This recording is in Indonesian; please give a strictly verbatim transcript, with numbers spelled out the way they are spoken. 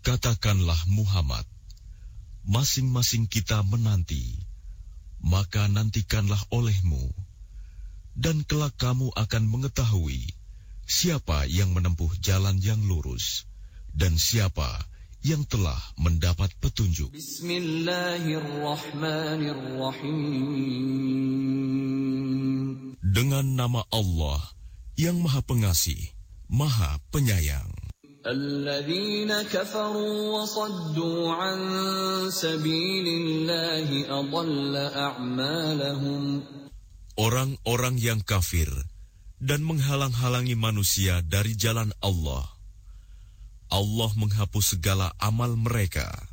Katakanlah Muhammad, masing-masing kita menanti, maka nantikanlah olehmu, dan kelak kamu akan mengetahui siapa yang menempuh jalan yang lurus, dan siapa yang telah mendapat petunjuk. Bismillahirrahmanirrahim. Dengan nama Allah yang Maha Pengasih, Maha Penyayang. Alladzina kafaru wa saddu an sabilillahi adalla a'malahum. Orang-orang yang kafir dan menghalang-halangi manusia dari jalan Allah, Allah menghapus segala amal mereka.